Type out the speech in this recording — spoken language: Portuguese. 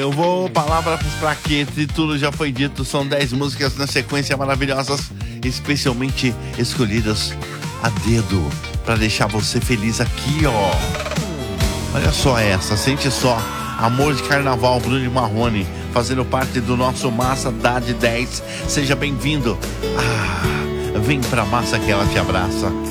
Eu vou palavra pra quê? Tudo já foi dito. São 10 músicas na sequência maravilhosas, especialmente escolhidas a dedo pra deixar você feliz aqui, ó. Olha só essa, sente só. Amor de Carnaval, Bruno e Marrone, fazendo parte do nosso Massa Dá de 10. Seja bem-vindo. Vem pra massa que ela te abraça.